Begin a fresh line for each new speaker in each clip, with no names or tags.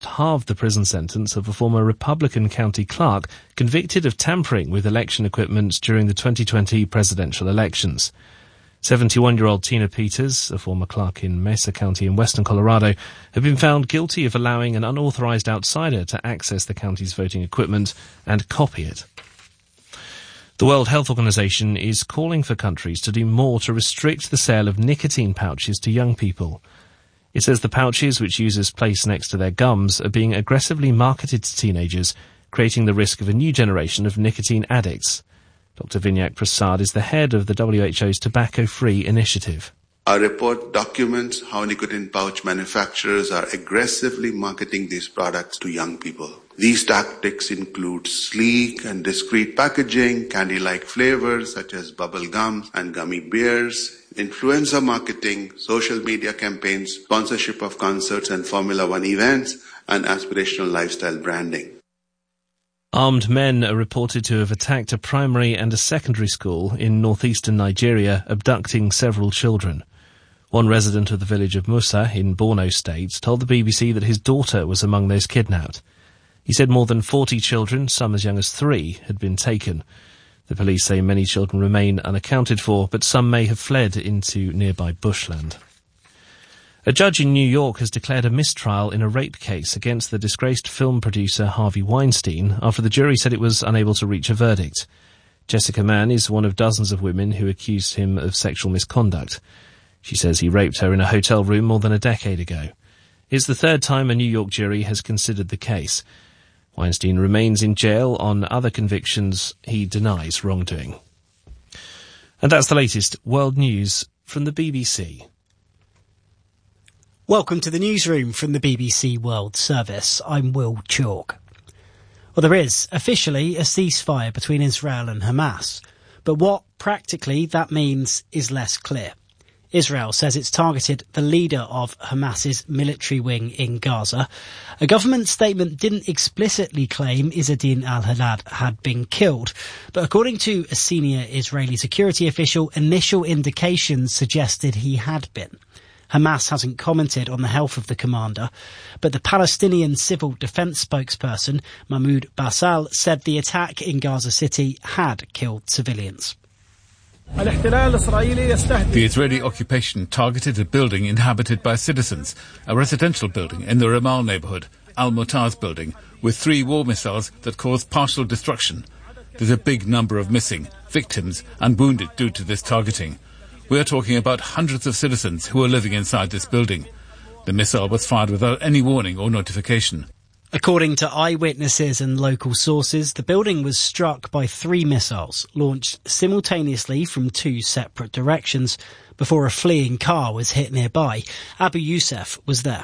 halved the prison sentence of a former Republican county clerk convicted of tampering with election equipment during the 2020 presidential elections. 71-year-old Tina Peters, a former clerk in Mesa County in western Colorado, had been found guilty of allowing an unauthorized outsider to access the county's voting equipment and copy it. The World Health Organization is calling for countries to do more to restrict the sale of nicotine pouches to young people. It says the pouches, which users place next to their gums, are being aggressively marketed to teenagers, creating the risk of a new generation of nicotine addicts. Dr. Vinayak Prasad is the head of the WHO's Tobacco-Free Initiative.
Our report documents how nicotine pouch manufacturers are aggressively marketing these products to young people. These tactics include sleek and discreet packaging, candy-like flavors such as bubble gum and gummy bears, influencer marketing, social media campaigns, sponsorship of concerts and Formula One events, and aspirational lifestyle branding.
Armed men are reported to have attacked a primary and a secondary school in northeastern Nigeria, abducting several children. One resident of the village of Musa in Borno State told the BBC that his daughter was among those kidnapped. He said more than 40 children, some as young as 3, had been taken. The police say many children remain unaccounted for, but some may have fled into nearby bushland. A judge in New York has declared a mistrial in a rape case against the disgraced film producer Harvey Weinstein after the jury said it was unable to reach a verdict. Jessica Mann is one of dozens of women who accused him of sexual misconduct. She says he raped her in a hotel room more than a decade ago. It's the third time a New York jury has considered the case. Weinstein remains in jail on other convictions. He denies wrongdoing. And that's the latest world news from the BBC.
Welcome to the newsroom from the BBC World Service. I'm Will Chalk. Well, there is officially a ceasefire between Israel and Hamas, but what practically that means is less clear. Israel says it's targeted the leader of Hamas's military wing in Gaza. A government statement didn't explicitly claim Izzadin al-Haddad had been killed, but according to a senior Israeli security official, initial indications suggested he had been. Hamas hasn't commented on the health of the commander, but the Palestinian civil defence spokesperson, Mahmoud Basal, said the attack in Gaza City had killed civilians.
The Israeli occupation targeted a building inhabited by citizens, a residential building in the Ramal neighbourhood, Al-Mutaz building, with 3 war missiles that caused partial destruction. There's a big number of missing, victims and wounded due to this targeting. We are talking about hundreds of citizens who are living inside this building. The missile was fired without any warning or notification.
According to eyewitnesses and local sources, the building was struck by 3 missiles, launched simultaneously from 2 separate directions, before a fleeing car was hit nearby. Abu Youssef was there.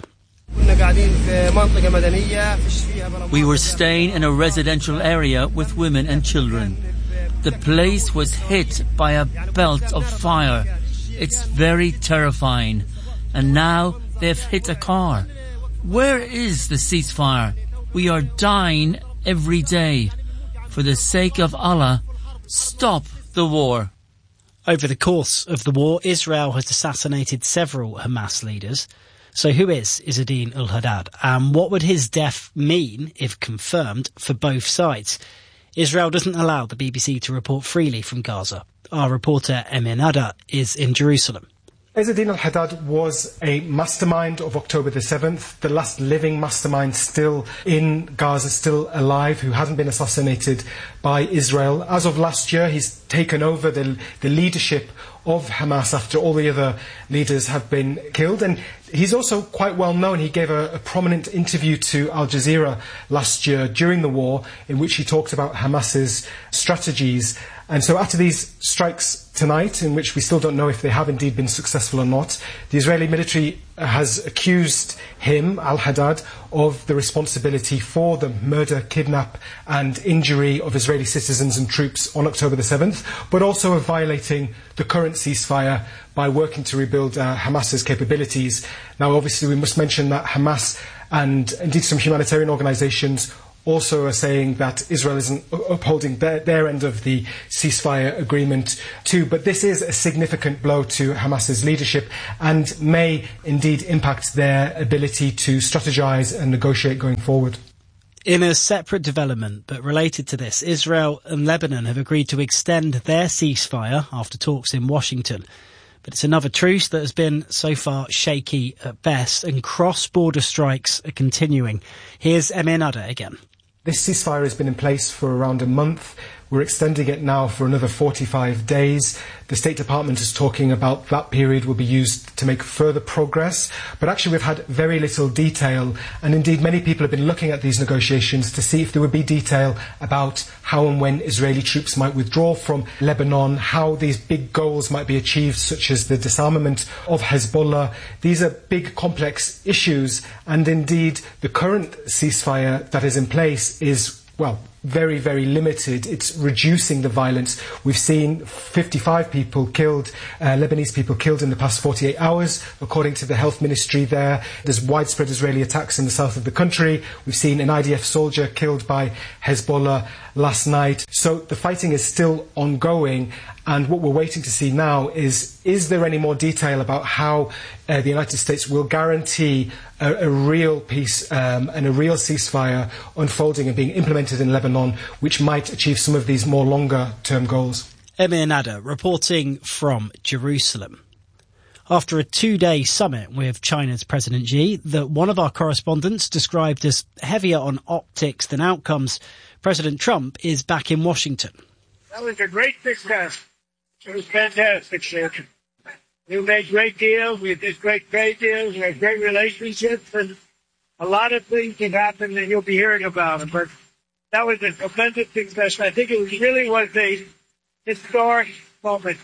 We were staying in a residential area with women and children. The place was hit by a belt of fire. It's very terrifying. And now they've hit a car. Where is the ceasefire? We are dying every day. For the sake of Allah, stop the war.
Over the course of the war, Israel has assassinated several Hamas leaders. So who is Izzadin al-Haddad? And what would his death mean, if confirmed, for both sides? Israel doesn't allow the BBC to report freely from Gaza. Our reporter Emin Ada is in Jerusalem.
Izzadin al-Haddad was a mastermind of October the 7th, the last living mastermind still in Gaza, still alive, who hasn't been assassinated by Israel. As of last year, he's taken over the leadership of Hamas after all the other leaders have been killed. And he's also quite well known. He gave a prominent interview to Al Jazeera last year during the war in which he talked about Hamas's strategies. And so after these strikes tonight, in which we still don't know if they have indeed been successful or not, the Israeli military has accused him, al-Haddad, of the responsibility for the murder, kidnap and injury of Israeli citizens and troops on October the 7th, but also of violating the current ceasefire by working to rebuild Hamas's capabilities. Now, obviously, we must mention that Hamas and indeed some humanitarian organisations also are saying that Israel isn't upholding their end of the ceasefire agreement too. But this is a significant blow to Hamas's leadership and may indeed impact their ability to strategize and negotiate going forward.
In a separate development, but related to this, Israel and Lebanon have agreed to extend their ceasefire after talks in Washington. But it's another truce that has been so far shaky at best, and cross-border strikes are continuing. Here's Emir Nada again.
This ceasefire has been in place for around a month. We're extending it now for another 45 days. The State Department is talking about that period will be used to make further progress. But actually we've had very little detail. And indeed many people have been looking at these negotiations to see if there would be detail about how and when Israeli troops might withdraw from Lebanon, how these big goals might be achieved, such as the disarmament of Hezbollah. These are big, complex issues. And indeed the current ceasefire that is in place is, well, very, very limited. It's reducing the violence. We've seen 55 people killed, Lebanese people killed in the past 48 hours, according to the health ministry there. There's widespread Israeli attacks in the south of the country. We've seen an IDF soldier killed by Hezbollah last night. So the fighting is still ongoing. And what we're waiting to see now is there any more detail about how the United States will guarantee a real peace and a real ceasefire unfolding and being implemented in Lebanon, which might achieve some of these more longer-term goals.
Emir Nada reporting from Jerusalem. After a 2-day summit with China's President Xi that one of our correspondents described as heavier on optics than outcomes, President Trump is back in Washington.
That was a great success. It was fantastic, sir. We made great deals. We did great trade deals. We had great relationships. And a lot of things can happen and you'll be hearing about them. But that was a tremendous success. I think it really was a historic moment.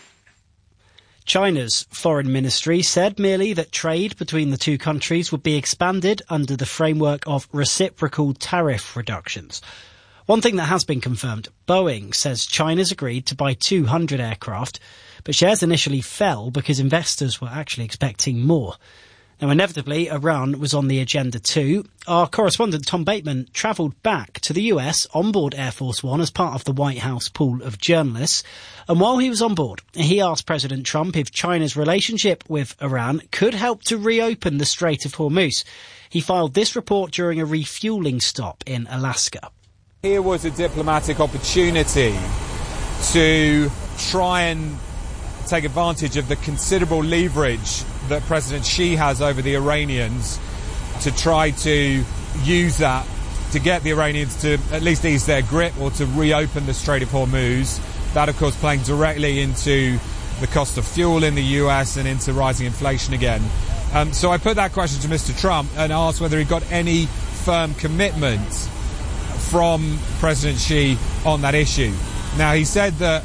China's foreign ministry said merely that trade between the two countries would be expanded under the framework of reciprocal tariff reductions. One thing that has been confirmed, Boeing says China's agreed to buy 200 aircraft, but shares initially fell because investors were actually expecting more. Now, inevitably, Iran was on the agenda too. Our correspondent Tom Bateman travelled back to the US on board Air Force One as part of the White House pool of journalists. And while he was on board, he asked President Trump if China's relationship with Iran could help to reopen the Strait of Hormuz. He filed this report during a refuelling stop in Alaska.
Here was a diplomatic opportunity to try and take advantage of the considerable leverage that President Xi has over the Iranians, to try to use that to get the Iranians to at least ease their grip or to reopen the Strait of Hormuz. That, of course, playing directly into the cost of fuel in the US and into rising inflation again. So I put that question to Mr. Trump and asked whether he got any firm commitment from President Xi on that issue. Now, he said that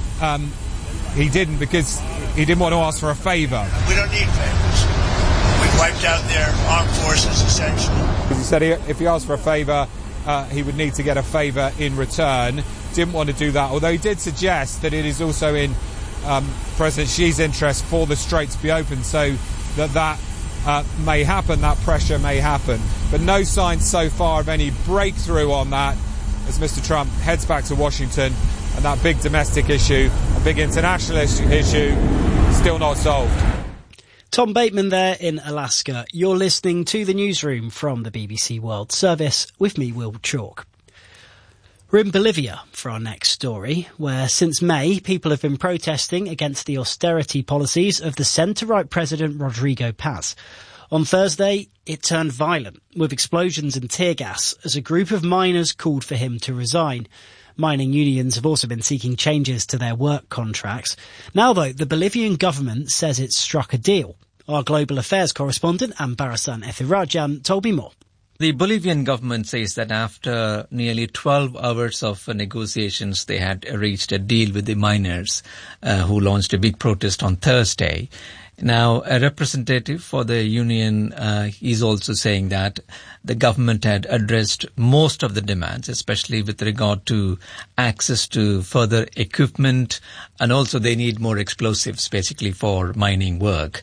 he didn't because he didn't want to ask for a favour.
We don't need favors. We've wiped out their armed forces, essentially.
He said if he asked for a favour, he would need to get a favour in return. Didn't want to do that, although he did suggest that it is also in President Xi's interest for the strait to be open, so that may happen, that pressure may happen. But no signs so far of any breakthrough on that as Mr. Trump heads back to Washington, and that big domestic issue, a big international issue, still not solved.
Tom Bateman there in Alaska. You're listening to The Newsroom from the BBC World Service with me, Will Chalk. We're in Bolivia for our next story, where since May, people have been protesting against the austerity policies of the centre-right president Rodrigo Paz. On Thursday, it turned violent, with explosions and tear gas, as a group of miners called for him to resign. Mining unions have also been seeking changes to their work contracts. Now, though, the Bolivian government says it's struck a deal. Our global affairs correspondent, Ambarasan Ethirajan, told me more.
The Bolivian government says that after nearly 12 hours of negotiations, they had reached a deal with the miners who launched a big protest on Thursday. Now, a representative for the union is also saying that the government had addressed most of the demands, especially with regard to access to further equipment, and also they need more explosives, basically, for mining work.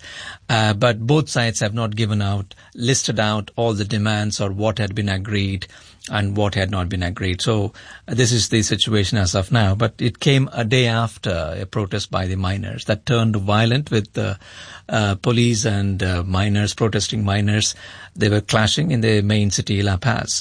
But both sides have not listed out all the demands or what had been agreed and what had not been agreed. So this is the situation as of now. But it came a day after a protest by the miners that turned violent with the police and protesting miners. They were clashing in the main city, La Paz.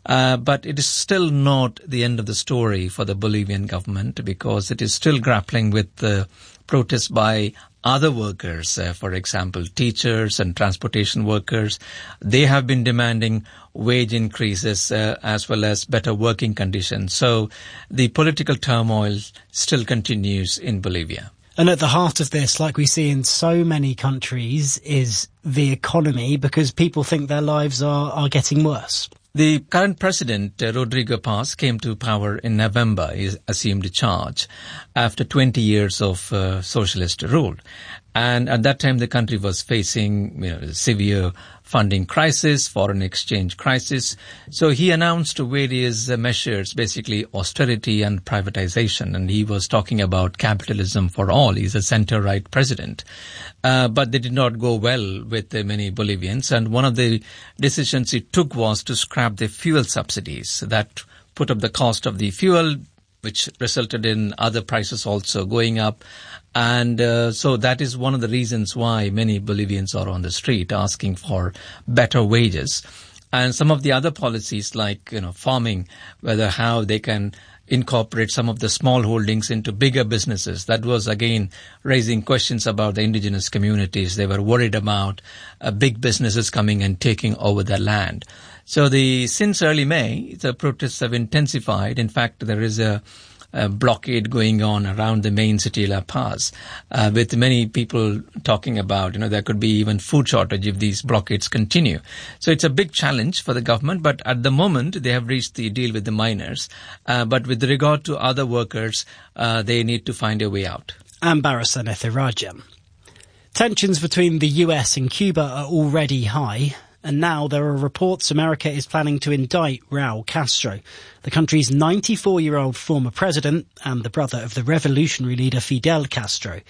But it is still not the end of the story for the Bolivian government, because it is still grappling with the protests by other workers, for example, teachers and transportation workers. They have been demanding wage increases as well as better working conditions. So the political turmoil still continues in Bolivia.
And at the heart of this, like we see in so many countries, is the economy, because people think their lives are getting worse.
The current president, Rodrigo Paz, came to power in November. He assumed charge after 20 years of socialist rule. And at that time, the country was facing severe funding crisis, foreign exchange crisis. So he announced various measures, basically austerity and privatization. And he was talking about capitalism for all. He's a center-right president. But they did not go well with many Bolivians. And one of the decisions he took was to scrap the fuel subsidies. That put up the cost of the fuel, which resulted in other prices also going up. And so that is one of the reasons why many Bolivians are on the street asking for better wages. And some of the other policies like, farming, how they can incorporate some of the small holdings into bigger businesses. That was, again, raising questions about the indigenous communities. They were worried about big businesses coming and taking over their land. So since early May, the protests have intensified. In fact, there is a blockade going on around the main city, La Paz, with many people talking about, there could be even food shortage if these blockades continue. So it's a big challenge for the government, but at the moment they have reached the deal with the miners. But with regard to other workers, they need to find a way out.
And Barasan Ethirajan. Tensions between the US and Cuba are already high. And now there are reports America is planning to indict Raul Castro, the country's 94-year-old former president and the brother of the revolutionary leader Fidel Castro.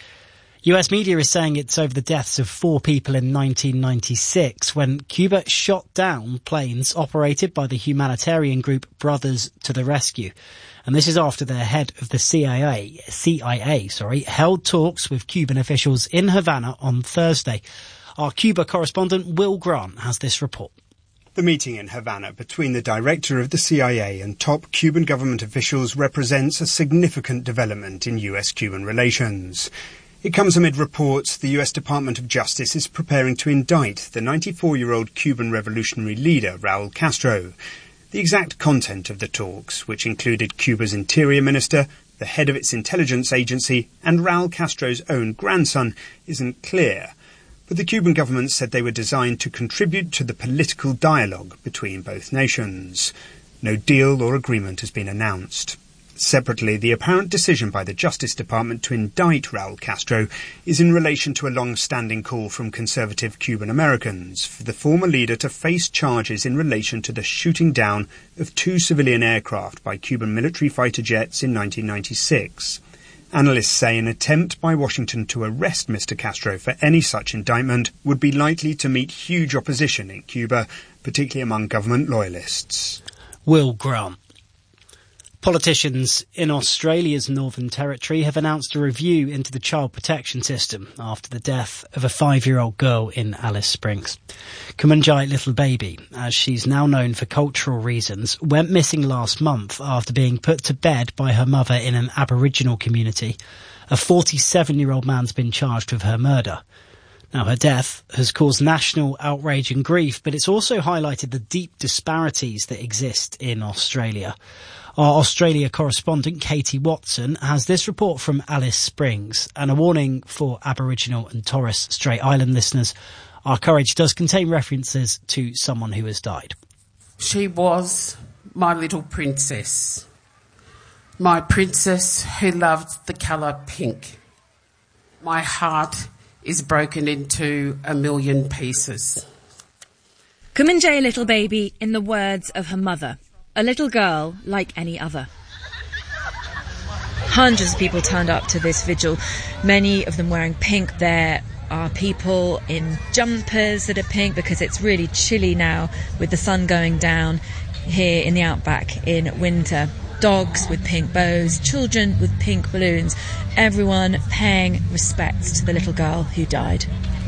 US media is saying it's over the deaths of 4 people in 1996 when Cuba shot down planes operated by the humanitarian group Brothers to the Rescue. And this is after their head of the CIA, held talks with Cuban officials in Havana on Thursday. Our Cuba correspondent Will Grant has this report.
The meeting in Havana between the director of the CIA and top Cuban government officials represents a significant development in US-Cuban relations. It comes amid reports the US Department of Justice is preparing to indict the 94-year-old Cuban revolutionary leader, Raul Castro. The exact content of the talks, which included Cuba's interior minister, the head of its intelligence agency, and Raul Castro's own grandson, isn't clear. But the Cuban government said they were designed to contribute to the political dialogue between both nations. No deal or agreement has been announced. Separately, the apparent decision by the Justice Department to indict Raul Castro is in relation to a long-standing call from conservative Cuban Americans for the former leader to face charges in relation to the shooting down of 2 civilian aircraft by Cuban military fighter jets in 1996. Analysts say an attempt by Washington to arrest Mr. Castro for any such indictment would be likely to meet huge opposition in Cuba, particularly among government loyalists.
Will Grant. Politicians in Australia's Northern Territory have announced a review into the child protection system after the death of a 5-year-old girl in Alice Springs. Kumanjai Little Baby, as she's now known for cultural reasons, went missing last month after being put to bed by her mother in an Aboriginal community. A 47-year-old man's been charged with her murder. Now, her death has caused national outrage and grief, but it's also highlighted the deep disparities that exist in Australia. Our Australia correspondent, Katie Watson, has this report from Alice Springs and a warning for Aboriginal and Torres Strait Island listeners. Our coverage does contain references to someone who has died.
She was my little princess. My princess who loved the colour pink. My heart is broken into a million pieces.
Kumanjayi Little Baby, in the words of her mother, a little girl like any other. Hundreds of people turned up to this vigil, many of them wearing pink. There are people in jumpers that are pink because it's really chilly now with the sun going down here in the outback in winter. Dogs with pink bows, children with pink balloons, everyone paying respect to the little girl who died.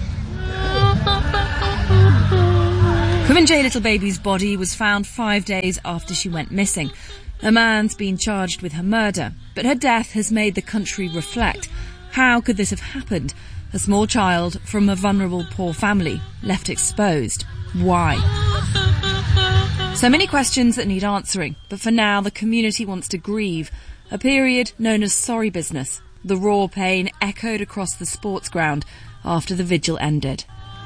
Kumanjayi Little Baby's body was found 5 days after she went missing. A man's been charged with her murder, but her death has made the country reflect. How could this have happened? A small child from a vulnerable poor family left exposed. Why? So many questions that need answering, but for now the community wants to grieve. A period known as sorry business. The raw pain echoed across the sports ground after the vigil ended.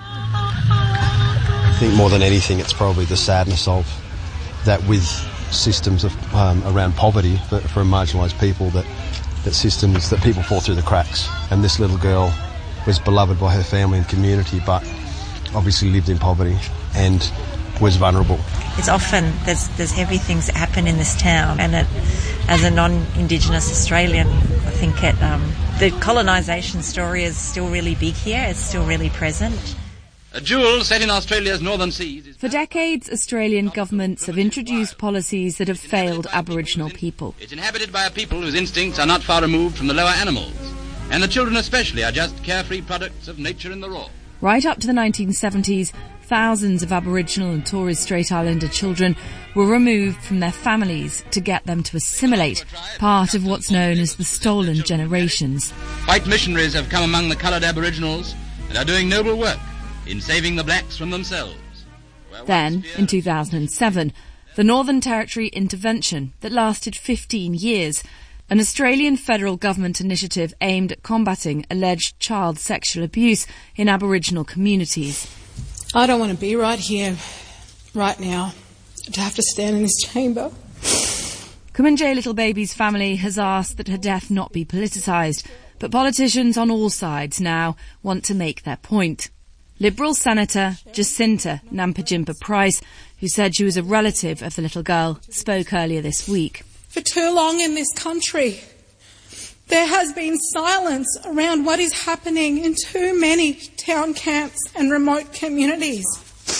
I think more than anything it's probably the sadness of that with systems of, around poverty for marginalised people, that systems, that people fall through the cracks. And this little girl was beloved by her family and community, but obviously lived in poverty and was vulnerable.
It's often, there's heavy things that happen in this town, and as a non-Indigenous Australian, I think the colonisation story is still really big here, it's still really present.
A jewel set in Australia's northern seas.
For decades, Australian governments have introduced policies that have failed Aboriginal people.
It's inhabited by a people whose instincts are not far removed from the lower animals, and the children especially are just carefree products of nature in the raw.
Right up to the 1970s, thousands of Aboriginal and Torres Strait Islander children were removed from their families to get them to assimilate, part of what's known as the stolen generations.
White missionaries have come among the coloured Aboriginals and are doing noble work in saving the blacks from themselves.
Then, in 2007, the Northern Territory intervention that lasted 15 years, an Australian federal government initiative aimed at combating alleged child sexual abuse in Aboriginal communities.
I don't want to be right here, right now, to have to stand in this chamber.
Kumanjayi Little Baby's family has asked that her death not be politicised, but politicians on all sides now want to make their point. Liberal Senator Jacinta Nampijinpa Price, who said she was a relative of the little girl, spoke earlier this week.
For too long in this country, there has been silence around what is happening in too many town camps and remote communities.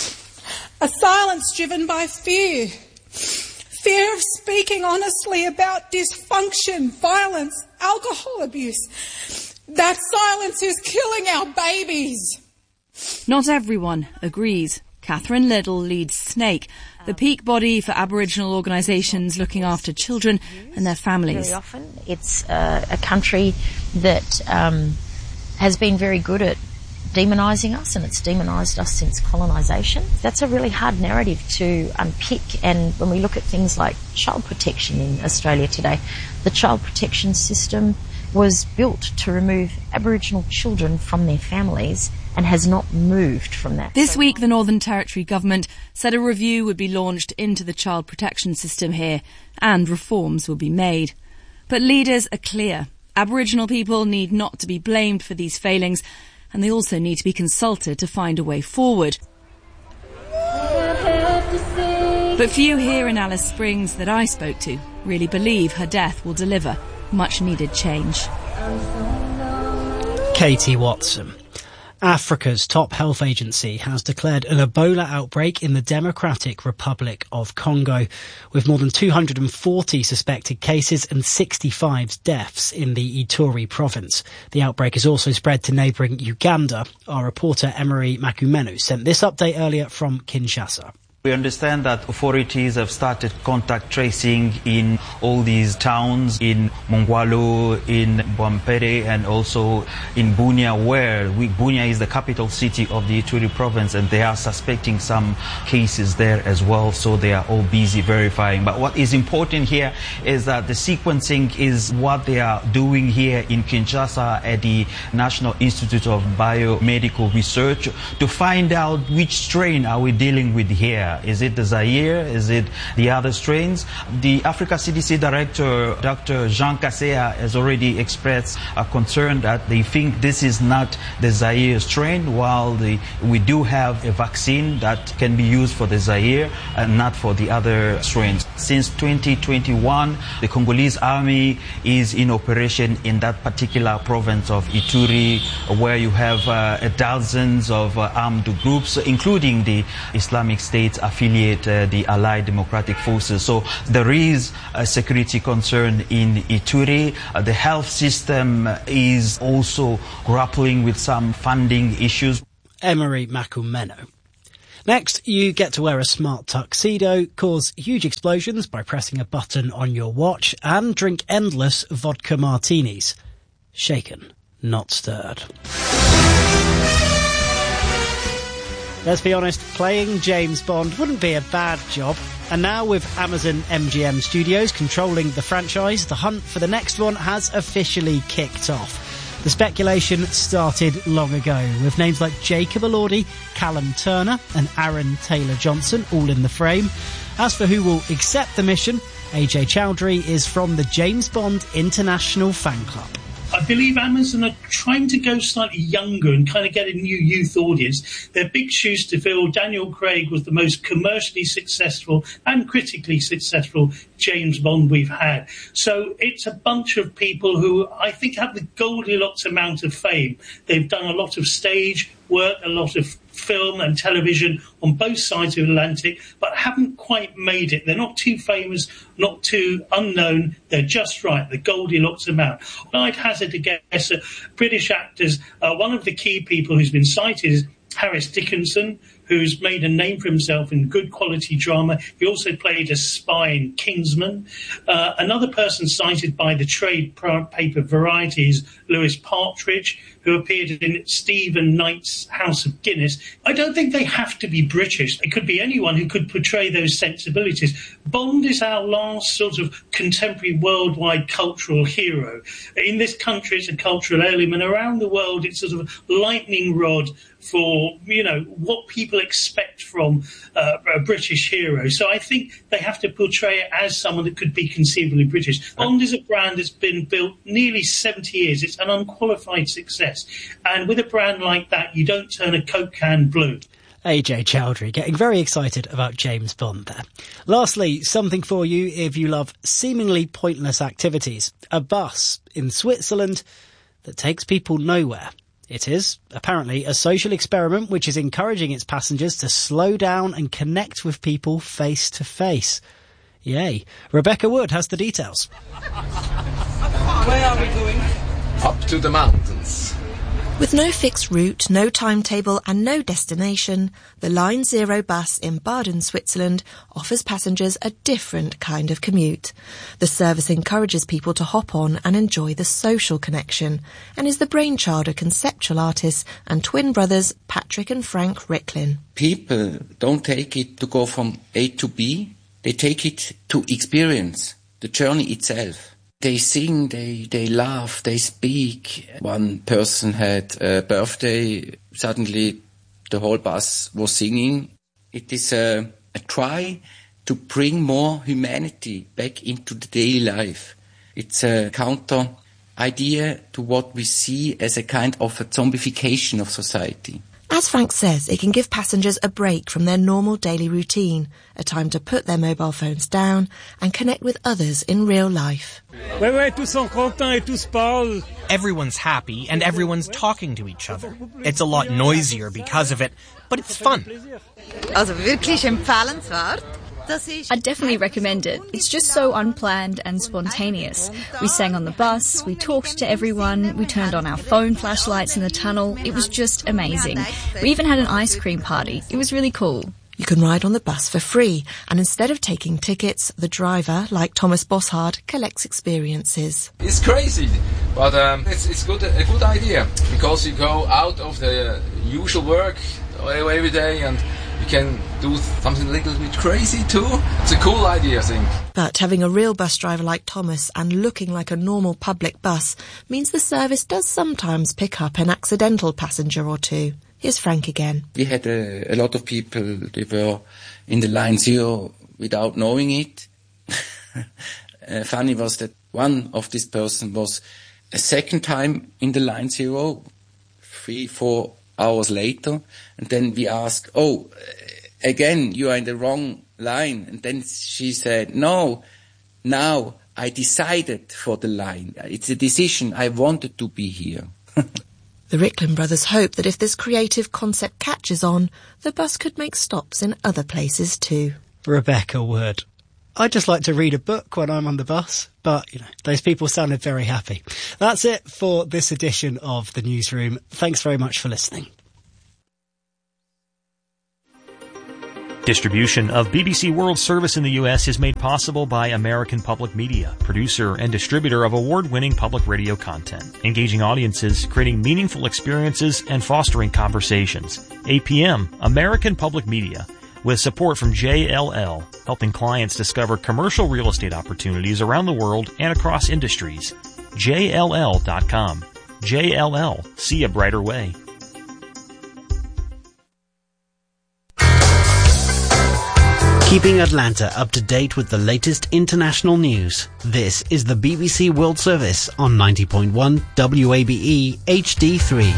A silence driven by fear. Fear of speaking honestly about dysfunction, violence, alcohol abuse. That silence is killing our babies.
Not everyone agrees. Catherine Liddle leads SNAKE, the peak body for Aboriginal organisations looking after children and their families.
Very often it's a country that has been very good at demonising us, and it's demonised us since colonisation. That's a really hard narrative to unpick, and when we look at things like child protection in Australia today, the child protection system was built to remove Aboriginal children from their families and has not moved from that.
This week, the Northern Territory government said a review would be launched into the child protection system here and reforms will be made. But leaders are clear. Aboriginal people need not to be blamed for these failings, and they also need to be consulted to find a way forward. But few here in Alice Springs that I spoke to really believe her death will deliver much needed change.
Katie Watson. Africa's top health agency has declared an Ebola outbreak in the Democratic Republic of Congo, with more than 240 suspected cases and 65 deaths in the Ituri province. The outbreak has also spread to neighbouring Uganda. Our reporter Emery Makumenu sent this update earlier from Kinshasa.
We understand that authorities have started contact tracing in all these towns, in Mongwalu, in Bwampere, and also in Bunia, where Bunia is the capital city of the Ituri province, and they are suspecting some cases there as well, so they are all busy verifying. But what is important here is that the sequencing is what they are doing here in Kinshasa at the National Institute of Biomedical Research to find out which strain are we dealing with here. Ebola? Is it the Zaire? Is it the other strains? The Africa CDC Director, Dr. Jean Kaseya, has already expressed a concern that they think this is not the Zaire strain, while we do have a vaccine that can be used for the Zaire and not for the other strains. Since 2021, the Congolese army is in operation in that particular province of Ituri, where you have dozens of armed groups, including the Islamic State affiliate, the Allied Democratic Forces. So there is a security concern in Ituri. The health system is also grappling with some funding issues.
Emery Makumeno. Next, you get to wear a smart tuxedo, cause huge explosions by pressing a button on your watch, and drink endless vodka martinis. Shaken, not stirred. Let's be honest, playing James Bond wouldn't be a bad job. And now with Amazon MGM Studios controlling the franchise, the hunt for the next one has officially kicked off. The speculation started long ago, with names like Jacob Elordi, Callum Turner and Aaron Taylor-Johnson all in the frame. As for who will accept the mission, AJ Chowdhury is from the James Bond International Fan Club.
I believe Amazon are trying to go slightly younger and kind of get a new youth audience. They're big shoes to fill. Daniel Craig was the most commercially successful and critically successful James Bond we've had. So it's a bunch of people who I think have the Goldilocks amount of fame. They've done a lot of stage work, a lot of film and television on both sides of the Atlantic, but haven't quite made it. They're not too famous, not too unknown. They're just right, the Goldilocks amount. I'd hazard a guess at British actors. One of the key people who's been cited is Harris Dickinson, who's made a name for himself in good quality drama. He also played a spy in Kingsman. Another person cited by the trade paper Variety is Lewis Partridge, who appeared in Stephen Knight's House of Guinness. I don't think they have to be British. It could be anyone who could portray those sensibilities. Bond is our last sort of contemporary worldwide cultural hero. In this country, it's a cultural heirloom, and around the world, it's sort of a lightning rod for, you know, what people expect from a British hero. So I think they have to portray it as someone that could be conceivably British. Bond is a brand that's been built nearly 70 years. It's an unqualified success. And with a brand like that, you don't turn a Coke can blue.
AJ Chowdhury getting very excited about James Bond there. Lastly, something for you if you love seemingly pointless activities. A bus in Switzerland that takes people nowhere. It is, apparently, a social experiment which is encouraging its passengers to slow down and connect with people face to face. Yay. Rebecca Wood has the details.
Where are we going? Up to the mountains.
With no fixed route, no timetable and no destination, the Line Zero bus in Baden, Switzerland offers passengers a different kind of commute. The service encourages people to hop on and enjoy the social connection and is the brainchild of conceptual artists and twin brothers Patrick and Frank Ricklin.
People don't take it to go from A to B, they take it to experience the journey itself. They sing, they laugh, they speak. One person had a birthday, suddenly the whole bus was singing. It is a try to bring more humanity back into the daily life. It's a counter idea to what we see as a kind of a zombification of society.
As Frank says, it can give passengers a break from their normal daily routine, a time to put their mobile phones down and connect with others in real life.
Everyone's happy and everyone's talking to each other. It's a lot noisier because of it, but it's fun.
Also wirklich empfehlenswert.
I'd definitely recommend it. It's just so unplanned and spontaneous. We sang on the bus, we talked to everyone, we turned on our phone flashlights in the tunnel. It was just amazing. We even had an ice cream party. It was really cool.
You can ride on the bus for free, and instead of taking tickets, the driver, like Thomas Bossard, collects experiences.
It's crazy, but it's a good idea, because you go out of the usual work every day and you can do something a little bit crazy too. It's a cool idea, I think.
But having a real bus driver like Thomas and looking like a normal public bus means the service does sometimes pick up an accidental passenger or two. Here's Frank again.
We had a lot of people, they were in the line 0 without knowing it. Funny was that one of this person was a second time in the line 0, 3-4 hours later, and then we asked, again, you are in the wrong line. And then she said, no, now I decided for the line. It's a decision. I wanted to be here.
The Ricklin brothers hope that if this creative concept catches on, the bus could make stops in other places too.
Rebecca Wood. I just like to read a book when I'm on the bus, but, those people sounded very happy. That's it for this edition of The Newsroom. Thanks very much for listening.
Distribution of BBC World Service in the U.S. is made possible by American Public Media, producer and distributor of award-winning public radio content, engaging audiences, creating meaningful experiences, and fostering conversations. APM, American Public Media, with support from JLL, helping clients discover commercial real estate opportunities around the world and across industries. JLL.com. JLL, see a brighter way.
Keeping Atlanta up to date with the latest international news. This is the BBC World Service on 90.1 WABE HD3.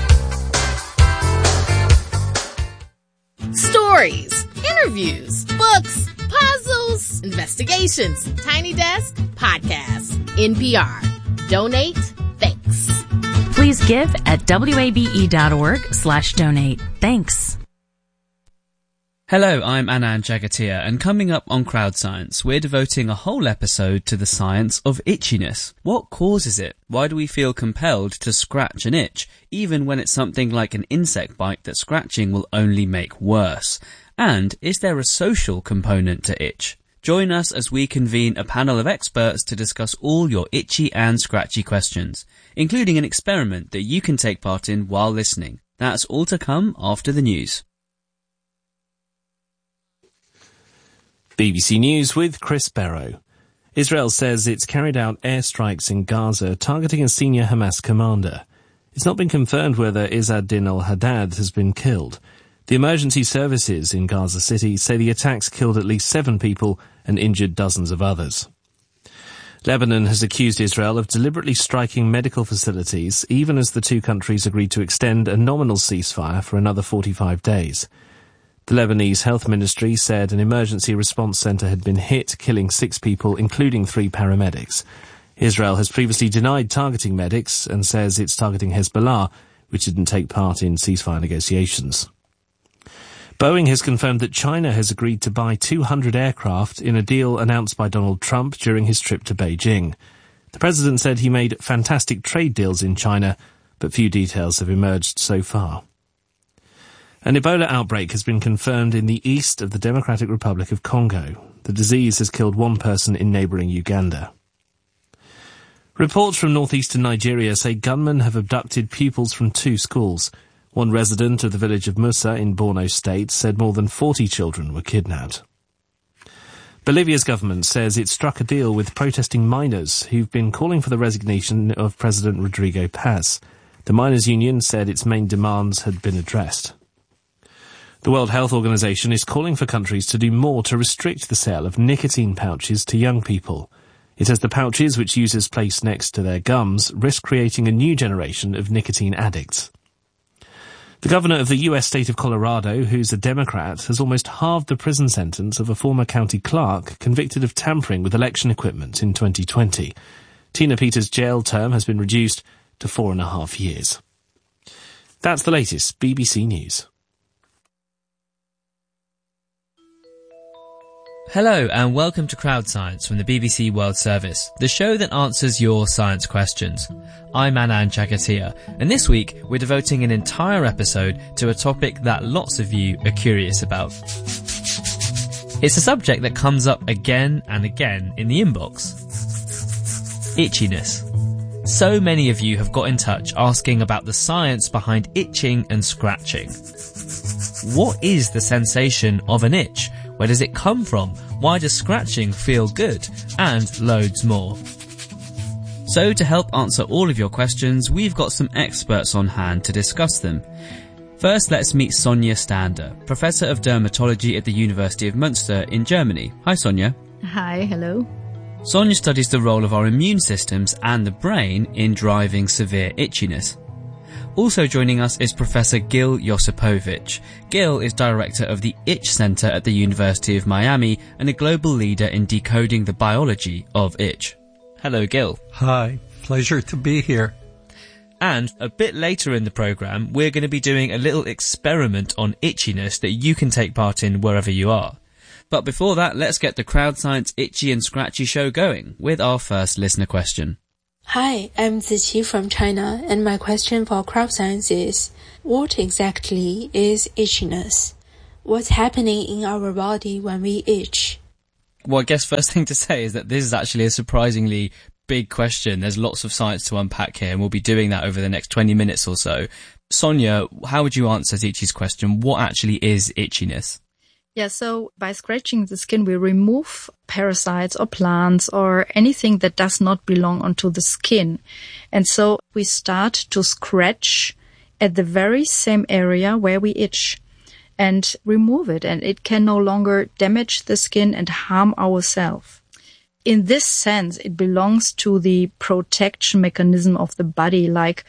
Stories, interviews, books, puzzles, investigations, Tiny Desk, podcasts, NPR. Donate, thanks.
Please give at wabe.org/donate. Thanks.
Hello, I'm Anand Jagatia, and coming up on Crowd Science, we're devoting a whole episode to the science of itchiness. What causes it? Why do we feel compelled to scratch an itch, even when it's something like an insect bite that scratching will only make worse? And is there a social component to itch? Join us as we convene a panel of experts to discuss all your itchy and scratchy questions, including an experiment that you can take part in while listening. That's all to come after the news.
BBC News with Chris Barrow. Israel says it's carried out airstrikes in Gaza targeting a senior Hamas commander. It's not been confirmed whether Izz-ad-Din al-Haddad has been killed. The emergency services in Gaza City say the attacks killed at least 7 people and injured dozens of others. Lebanon has accused Israel of deliberately striking medical facilities, even as the two countries agreed to extend a nominal ceasefire for another 45 days. The Lebanese Health Ministry said an emergency response centre had been hit, killing 6 people, including 3 paramedics. Israel has previously denied targeting medics and says it's targeting Hezbollah, which didn't take part in ceasefire negotiations. Boeing has confirmed that China has agreed to buy 200 aircraft in a deal announced by Donald Trump during his trip to Beijing. The president said he made fantastic trade deals in China, but few details have emerged so far. An Ebola outbreak has been confirmed in the east of the Democratic Republic of Congo. The disease has killed 1 person in neighbouring Uganda. Reports from northeastern Nigeria say gunmen have abducted pupils from 2 schools. One resident of the village of Musa in Borno State said more than 40 children were kidnapped. Bolivia's government says it struck a deal with protesting miners who've been calling for the resignation of President Rodrigo Paz. The miners' union said its main demands had been addressed. The World Health Organization is calling for countries to do more to restrict the sale of nicotine pouches to young people. It says the pouches, which users place next to their gums, risk creating a new generation of nicotine addicts. The governor of the US state of Colorado, who's a Democrat, has almost halved the prison sentence of a former county clerk convicted of tampering with election equipment in 2020. Tina Peters' jail term has been reduced to 4.5 years. That's the latest BBC News.
Hello and welcome to Crowd Science from the BBC World Service, the show that answers your science questions. I'm Anand Jagatia, and this week we're devoting an entire episode to a topic that lots of you are curious about. It's a subject that comes up again and again in the inbox. Itchiness. So many of you have got in touch asking about the science behind itching and scratching. What is the sensation of an itch? Where does it come from? Why does scratching feel good? And loads more. So to help answer all of your questions, we've got some experts on hand to discuss them. First, let's meet Sonja Stander, Professor of Dermatology at the University of Münster in Germany. Hi, Sonja.
Hi, hello.
Sonja studies the role of our immune systems and the brain in driving severe itchiness. Also joining us is Professor Gil Josipovic. Gil is director of the Itch Center at the University of Miami and a global leader in decoding the biology of itch. Hello, Gil.
Hi, pleasure to be here.
And a bit later in the programme, we're going to be doing a little experiment on itchiness that you can take part in wherever you are. But before that, let's get the Crowd Science Itchy and Scratchy show going with our first listener question.
Hi, I'm Ziqi from China, and my question for Crowd Science is, what exactly is itchiness? What's happening in our body when we itch?
Well, I guess first thing to say is that this is actually a surprisingly big question. There's lots of science to unpack here, and we'll be doing that over the next 20 minutes or so. Sonja, how would you answer Ziqi's question? What actually is itchiness?
Yeah, so by scratching the skin, we remove parasites or plants or anything that does not belong onto the skin. And so we start to scratch at the very same area where we itch and remove it. And it can no longer damage the skin and harm ourselves. In this sense, it belongs to the protection mechanism of the body, like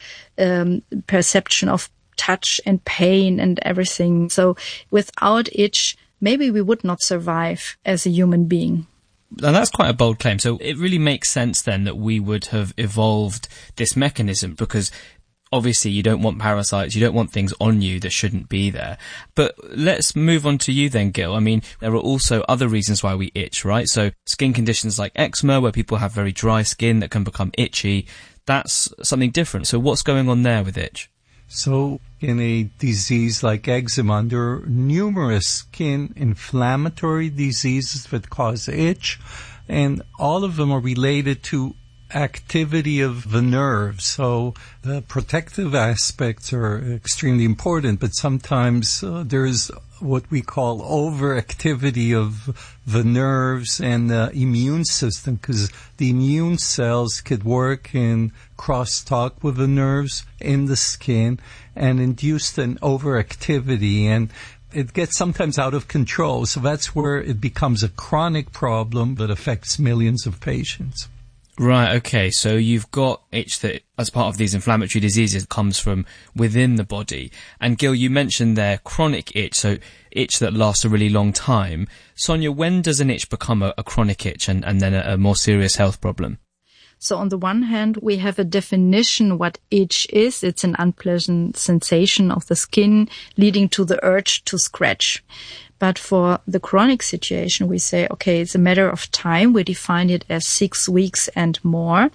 perception of touch and pain and everything. So without itch, maybe we would not survive as a human being.
And that's quite a bold claim. So it really makes sense then that we would have evolved this mechanism, because obviously you don't want parasites, you don't want things on you that shouldn't be there. But let's move on to you then, Gil. I mean, there are also other reasons why we itch, right? So skin conditions like eczema, where people have very dry skin that can become itchy, that's something different. So what's going on there with itch?
So in a disease like eczema, there are numerous skin inflammatory diseases that cause itch, and all of them are related to activity of the nerves. So the protective aspects are extremely important, but sometimes there's what we call overactivity of the nerves and the immune system, because the immune cells could work in crosstalk with the nerves in the skin and induce an overactivity, and it gets sometimes out of control. So that's where it becomes a chronic problem that affects millions of patients.
Right, okay, so you've got itch that, as part of these inflammatory diseases, comes from within the body. And Gil, you mentioned there chronic itch, so itch that lasts a really long time. Sonja, when does an itch become a chronic itch and then a more serious health problem?
So on the one hand, we have a definition what itch is. It's an unpleasant sensation of the skin leading to the urge to scratch. But for the chronic situation, we say, okay, it's a matter of time. We define it as 6 weeks and more.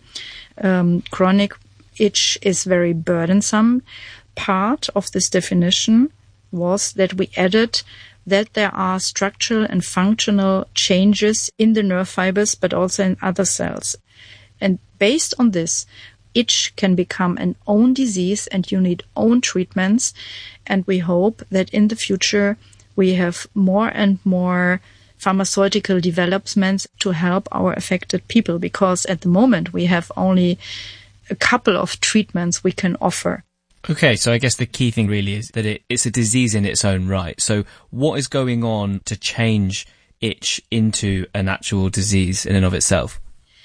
Chronic itch is very burdensome. Part of this definition was that we added that there are structural and functional changes in the nerve fibers, but also in other cells. And based on this, itch can become an own disease and you need own treatments. And we hope that in the future, we have more and more pharmaceutical developments to help our affected people, because at the moment we have only a couple of treatments we can offer.
Okay, so I guess the key thing really is that it's a disease in its own right. So what is going on to change itch into an actual disease in and of itself?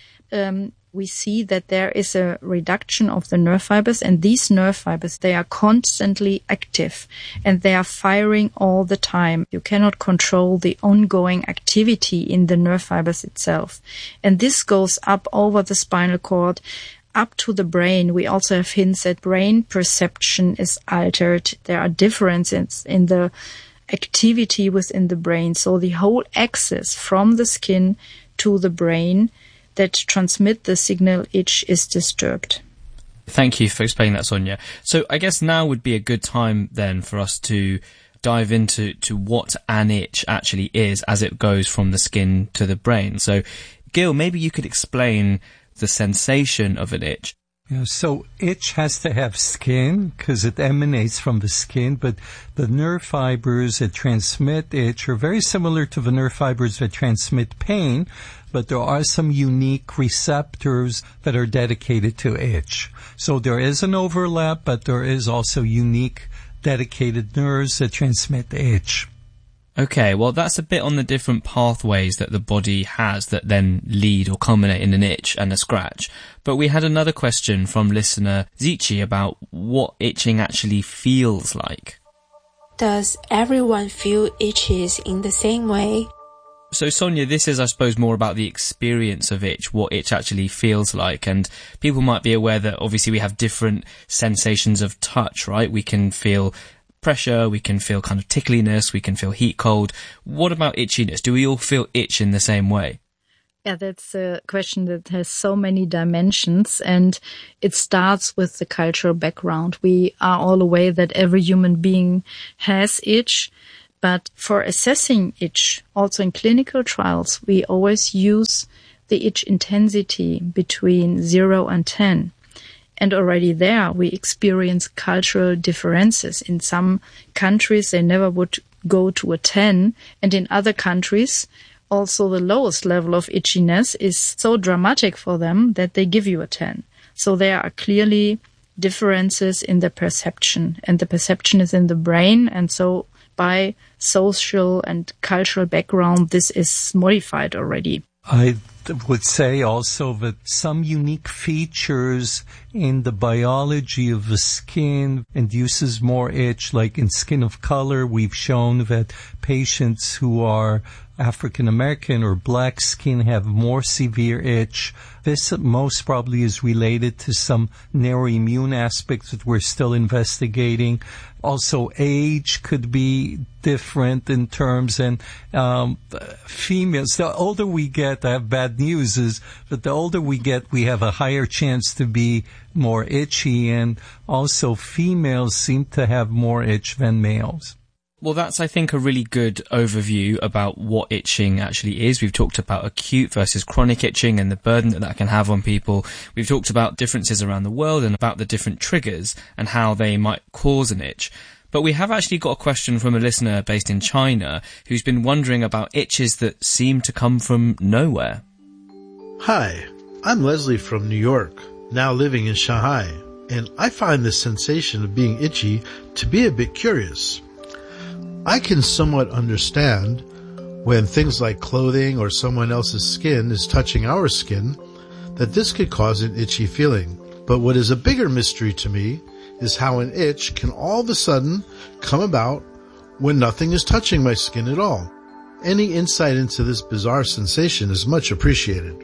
We see that there is a reduction of the nerve fibers, and these nerve fibers, they are constantly active and they are firing all the time. You cannot control the ongoing activity in the nerve fibers itself. And this goes up over the spinal cord, up to the brain. We also have hints that brain perception is altered. There are differences in the activity within the brain. So the whole axis from the skin to the brain that transmit the signal itch is disturbed.
Thank you for explaining that, Sonja. So I guess now would be a good time then for us to dive into what an itch actually is as it goes from the skin to the brain. So Gil, maybe you could explain the sensation of an itch.
Yeah, so itch has to have skin because it emanates from the skin, but the nerve fibers that transmit itch are very similar to the nerve fibers that transmit pain, but there are some unique receptors that are dedicated to itch. So there is an overlap, but there is also unique dedicated nerves that transmit itch.
Okay, well, that's a bit on the different pathways that the body has that then lead or culminate in an itch and a scratch. But we had another question from listener Zichi about what itching actually feels like.
Does everyone feel itches in the same way?
So, Sonia, this is, I suppose, more about the experience of itch, what itch actually feels like. And people might be aware that obviously we have different sensations of touch, right? We can feel pressure, we can feel kind of tickliness, we can feel heat, cold. What about itchiness? Do we all feel itch in the same way?
Yeah, that's a question that has so many dimensions, and it starts with the cultural background. We are all aware that every human being has itch, but for assessing itch, also in clinical trials, we always use the itch intensity between 0 and 10. And already there, we experience cultural differences. In some countries, they never would go to a 10. And in other countries, also the lowest level of itchiness is so dramatic for them that they give you a 10. So there are clearly differences in the perception. And the perception is in the brain. And so by social and cultural background, this is modified already.
I would say also that some unique features in the biology of the skin induces more itch, like in skin of color. We've shown that patients who are African American or black skin have more severe itch. This most probably is related to some neuroimmune aspects that we're still investigating. Also, age could be different in terms, and females, the older we get, I have bad news, is that the older we get, we have a higher chance to be more itchy, and also females seem to have more itch than males.
Well, that's, I think, a really good overview about what itching actually is. We've talked about acute versus chronic itching and the burden that can have on people. We've talked about differences around the world and about the different triggers and how they might cause an itch. But we have actually got a question from a listener based in China who's been wondering about itches that seem to come from nowhere.
Hi, I'm Leslie from New York, now living in Shanghai, and I find the sensation of being itchy to be a bit curious. I can somewhat understand when things like clothing or someone else's skin is touching our skin that this could cause an itchy feeling. But what is a bigger mystery to me is how an itch can all of a sudden come about when nothing is touching my skin at all. Any insight into this bizarre sensation is much appreciated.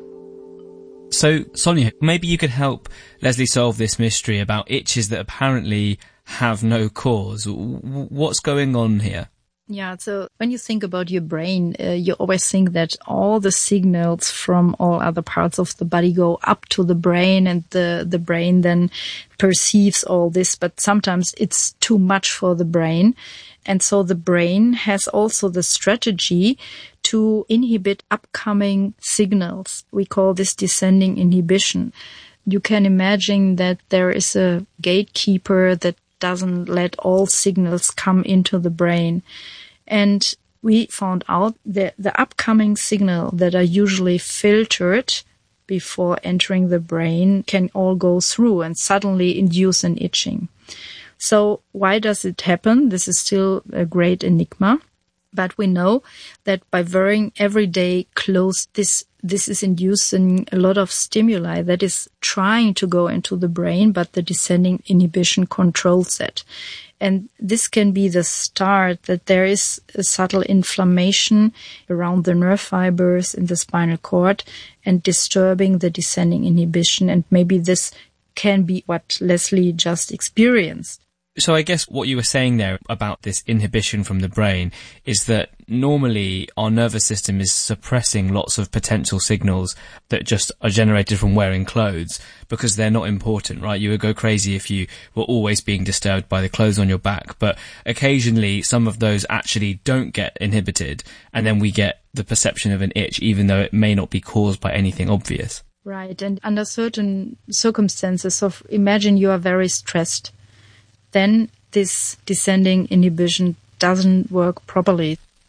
So, Sonia, maybe you could help Leslie solve this mystery about itches that apparently have no cause. What's going on here?
Yeah, so when you think about your brain, you always think that all the signals from all other parts of the body go up to the brain, and the brain then perceives all this, but sometimes it's too much for the brain. And so the brain has also the strategy to inhibit upcoming signals. We call this descending inhibition. You can imagine that there is a gatekeeper that doesn't let all signals come into the brain. And we found out that the upcoming signal that are usually filtered before entering the brain can all go through and suddenly induce an itching. So why does it happen? This is still a great enigma. But we know that by wearing everyday clothes, this is inducing a lot of stimuli that is trying to go into the brain, but the descending inhibition controls it. And this can be the start that there is a subtle inflammation around the nerve fibers in the spinal cord and disturbing the descending inhibition. And maybe this can be what Leslie just experienced.
So I guess what you were saying there about this inhibition from the brain is that normally our nervous system is suppressing lots of potential signals that just are generated from wearing clothes because they're not important, right? You would go crazy if you were always being disturbed by the clothes on your back. But occasionally some of those actually don't get inhibited, and then we get the perception of an itch, even though it may not be caused by anything obvious.
Right. And under certain circumstances, so imagine you are very stressed. Then this descending inhibition doesn't work properly.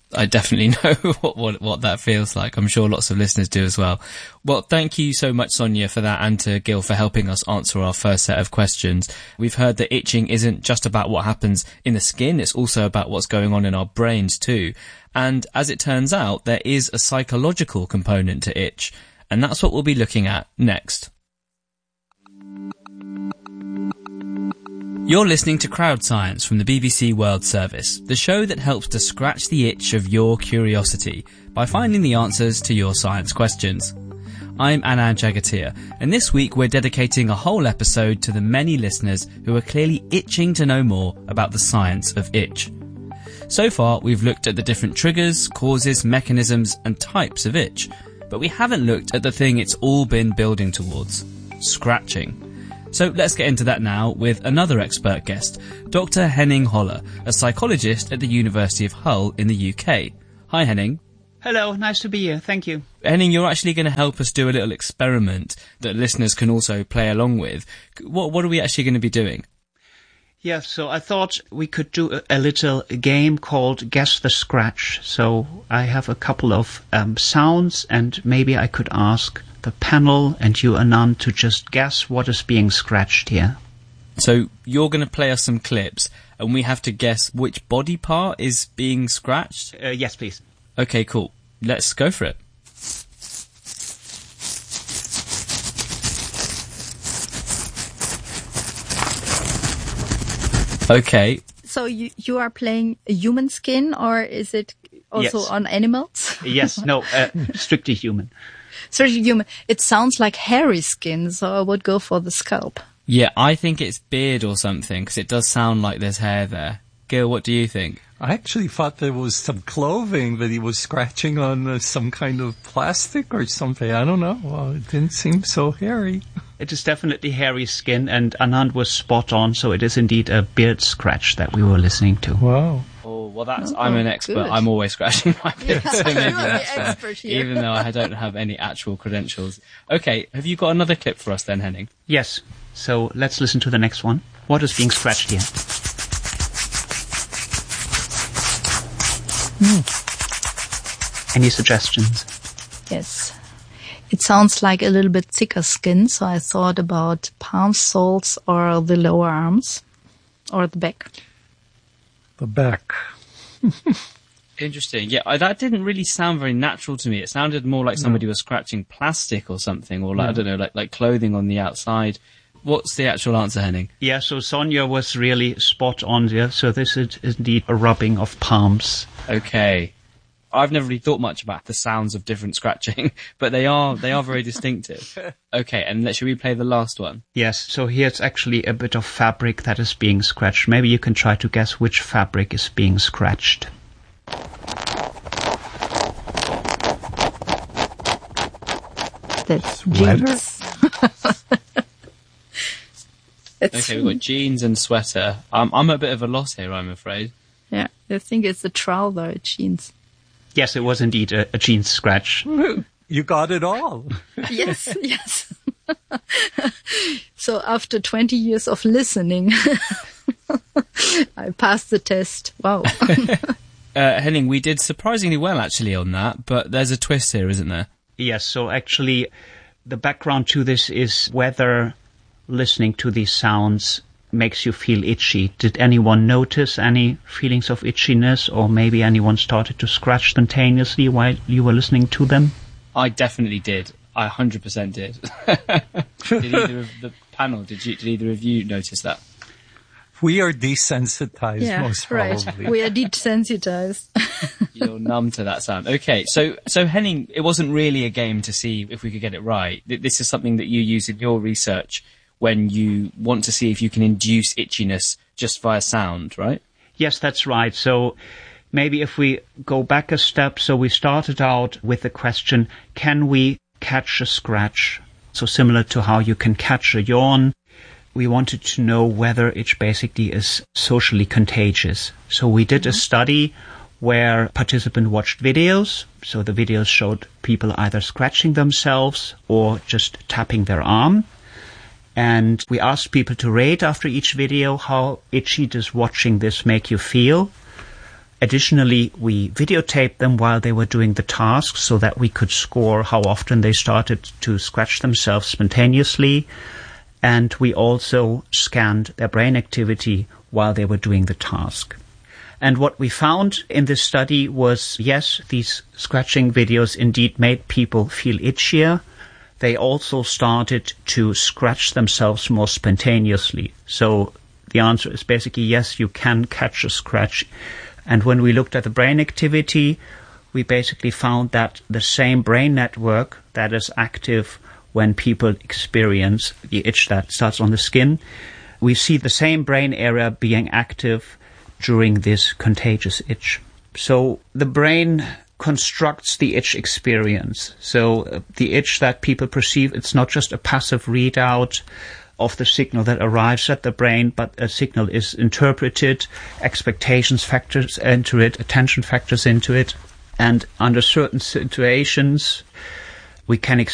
I definitely know what that feels like. I'm sure lots of listeners do as well. Well, thank you so much, Sonia, for that, and to Gil for helping us answer our first set of questions. We've heard that itching isn't just about what happens in the skin, it's also about what's going on in our brains too. And as it turns out, there is a psychological component to itch, and that's what we'll be looking at next. You're listening to Crowd Science from the BBC World Service, the show that helps to scratch the itch of your curiosity by finding the answers to your science questions. I'm Anand Jagatia, and this week we're dedicating a whole episode to the many listeners who are clearly itching to know more about the science of itch. So far, we've looked at the different triggers, causes, mechanisms, and types of itch, but we haven't looked at the thing it's all been building towards: scratching. So let's get into that now with another expert guest, Dr. Henning Holler, a psychologist at the University of Hull in the UK. Hi, Henning.
Hello, nice to be here. Thank you.
Henning, you're actually going to help us do a little experiment that listeners can also play along with. What are we actually going to be doing?
Yeah, so I thought we could do a little game called Guess the Scratch. So I have a couple of sounds, and maybe I could ask the panel and you, Anand, to just guess what is being scratched here.
So you're going to play us some clips, and we have to guess which body part is being scratched?
Yes, please.
Okay, cool. Let's go for it.
Okay. So you are playing a human skin, or is it also
Yes.
on animals?
Yes, no, strictly human.
Strictly human. It sounds like hairy skin, so I would go for the scalp.
Yeah, I think it's beard or something, because it does sound like there's hair there. Gil, what do you think?
I actually thought there was some clothing that he was scratching on some kind of plastic or something. I don't know. Well, it didn't seem so hairy.
It is definitely hairy skin, and Anand was spot on, so it is indeed a beard scratch that we were listening to.
Wow.
Oh, well, I'm an expert.
Good.
I'm always scratching my beard, so maybe
You're the
that's fair,
expert here.
even though I don't have any actual credentials. Okay, have you got another clip for us then, Henning?
Yes, so let's listen to the next one. What is being scratched here? Any suggestions?
Yes. It sounds like a little bit thicker skin, so I thought about palm soles or the lower arms or the back.
The back.
Interesting. Yeah, that didn't really sound very natural to me. It sounded more like somebody was scratching plastic or something, or like, I don't know, like clothing on the outside. What's the actual answer, Henning?
Yeah, so Sonia was really spot on there. So this is indeed a rubbing of palms.
Okay. I've never really thought much about the sounds of different scratching, but they are very distinctive. Okay, and should we play the last one?
Yes, so here it's actually a bit of fabric that is being scratched. Maybe you can try to guess which fabric is being scratched.
That's
jeans.
Okay, we've got jeans and sweater. I'm a bit of a loss here, I'm afraid.
Yeah, I think it's the trouser jeans.
Yes, it was indeed a jeans scratch.
You got it all.
Yes, yes. So after 20 years of listening, I passed the test. Wow.
Henning, we did surprisingly well actually on that, but there's a twist here, isn't there?
Yes, so actually the background to this is whether listening to these sounds makes you feel itchy. Did anyone notice any feelings of itchiness, or maybe anyone started to scratch spontaneously while you were listening to them?
I definitely did. I 100% did. Did either of the panel, did either of you notice that?
We are desensitized, most probably.
Right. We are desensitized.
You're numb to that sound. Okay, so Henning, it wasn't really a game to see if we could get it right. This is something that you use in your research when you want to see if you can induce itchiness just via sound, right?
Yes, that's right. So maybe if we go back a step, so we started out with the question, can we catch a scratch? So similar to how you can catch a yawn, we wanted to know whether itch basically is socially contagious. So we did a study where participants watched videos. So the videos showed people either scratching themselves or just tapping their arm. And we asked people to rate after each video, how itchy does watching this make you feel? Additionally, we videotaped them while they were doing the task so that we could score how often they started to scratch themselves spontaneously. And we also scanned their brain activity while they were doing the task. And what we found in this study was, yes, these scratching videos indeed made people feel itchier. They also started to scratch themselves more spontaneously. So the answer is basically yes, you can catch a scratch. And when we looked at the brain activity, we basically found that the same brain network that is active when people experience the itch that starts on the skin, we see the same brain area being active during this contagious itch. So the brain constructs the itch experience. So the itch that people perceive, it's not just a passive readout of the signal that arrives at the brain, but a signal is interpreted, expectations factors into it, attention factors into it, and under certain situations we can